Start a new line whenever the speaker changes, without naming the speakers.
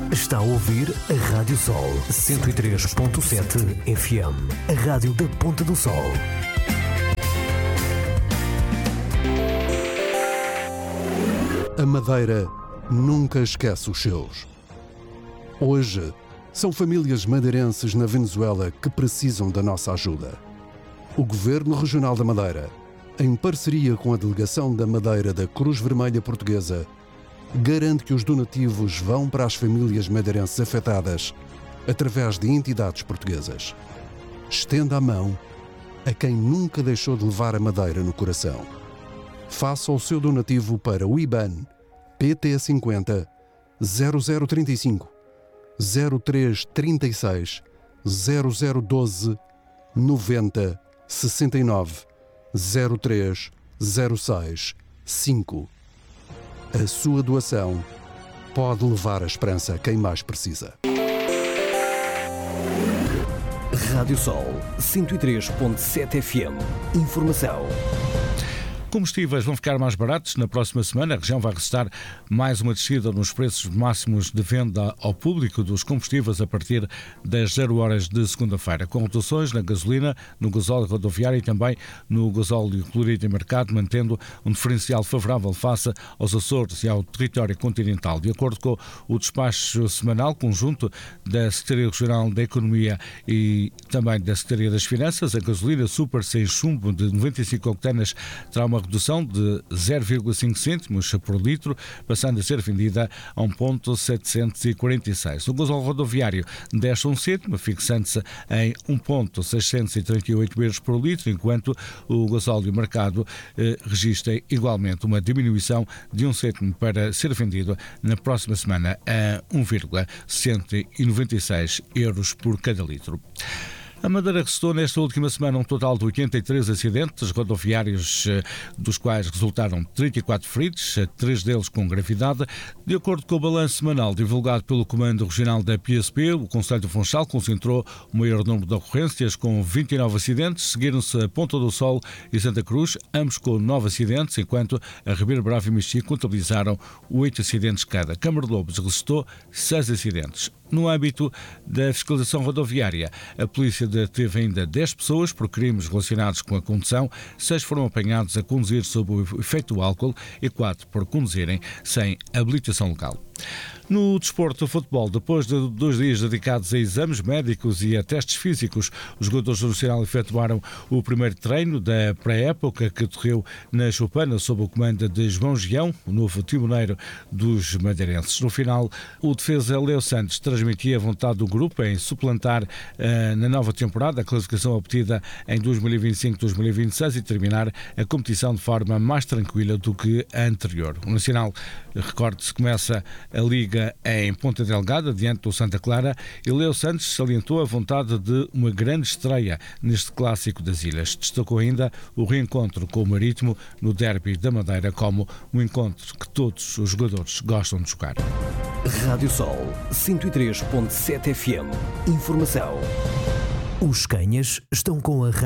Está a ouvir a Rádio Sol 103.7 FM, a rádio da Ponta do Sol.
A Madeira nunca esquece os seus. Hoje, são famílias madeirenses na Venezuela que precisam da nossa ajuda. O Governo Regional da Madeira, em parceria com a Delegação da Madeira da Cruz Vermelha Portuguesa, garante que os donativos vão para as famílias madeirenses afetadas através de entidades portuguesas. Estenda a mão a quem nunca deixou de levar a Madeira no coração. Faça o seu donativo para o IBAN PT50 0035 0336 0012 90 69 03 06 5. A sua doação pode levar a esperança a quem mais precisa.
Rádio Sol 103.7 FM. Informação.
Combustíveis vão ficar mais baratos na próxima semana. A região vai registrar mais uma descida nos preços máximos de venda ao público dos combustíveis a partir das 0 horas de segunda-feira, com reduções na gasolina, no gasóleo rodoviário e também no gasóleo colorido em mercado, mantendo um diferencial favorável face aos Açores e ao território continental. De acordo com o despacho semanal conjunto da Secretaria Regional da Economia e também da Secretaria das Finanças, a gasolina super sem chumbo de 95 octanas terá uma redução de 0,5 cêntimos por litro, passando a ser vendida a 1,746. O gasóleo rodoviário desce 1 cêntimo, fixando-se em 1,638 euros por litro, enquanto o gasóleo mercado registra igualmente uma diminuição de 1 cêntimo para ser vendido na próxima semana a 1,196 euros por cada litro. A Madeira registrou nesta última semana um total de 83 acidentes rodoviários, dos quais resultaram 34 feridos, 3 deles com gravidade. De acordo com o balanço semanal divulgado pelo Comando Regional da PSP, o Concelho do Funchal concentrou o maior número de ocorrências, com 29 acidentes, seguiram-se a Ponta do Sol e Santa Cruz, ambos com 9 acidentes, enquanto a Ribeira Brava e Mexia contabilizaram 8 acidentes cada. Câmara de Lobos registrou 6 acidentes. No âmbito da fiscalização rodoviária, a polícia deteve ainda 10 pessoas por crimes relacionados com a condução, 6 foram apanhados a conduzir sob o efeito do álcool e 4 por conduzirem sem habilitação local. No desporto do futebol, depois de 2 dias dedicados a exames médicos e a testes físicos, os jogadores do Nacional efetuaram o primeiro treino da pré-época que decorreu na Choupana sob o comando de João Gião, o novo timoneiro dos madeirenses. No final, o defesa Leo Santos transmitia a vontade do grupo em suplantar na nova temporada a classificação obtida em 2025-2026 e terminar a competição de forma mais tranquila do que a anterior. O Nacional, recorde-se, começa a Liga em Ponta Delgada, diante do Santa Clara, e Leo Santos salientou a vontade de uma grande estreia neste clássico das Ilhas. Destacou ainda o reencontro com o Marítimo no derby da Madeira como um encontro que todos os jogadores gostam de jogar.
Rádio Sol 103.7 FM. Informação. Os Canhas estão com a